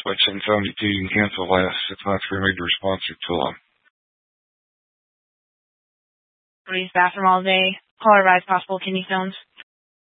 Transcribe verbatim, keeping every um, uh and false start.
Flight seven seventy-two, you can cancel last six nine three major response to alarm. Use bathroom all day. Call or rise possible kidney stones.